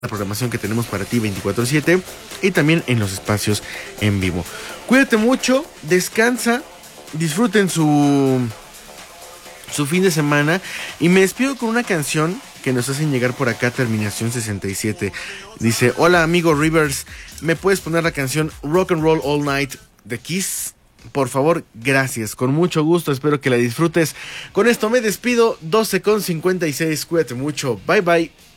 la programación que tenemos para ti 24/7 y también en los espacios en vivo. Cuídate mucho, descansa, disfruten su fin de semana y me despido con una canción que nos hacen llegar por acá, terminación 67. Dice: hola amigo Rivers, ¿me puedes poner la canción Rock and Roll All Night de Kiss? Por favor, gracias, con mucho gusto, espero que la disfrutes. Con esto me despido, 12:56, cuídate mucho, bye bye.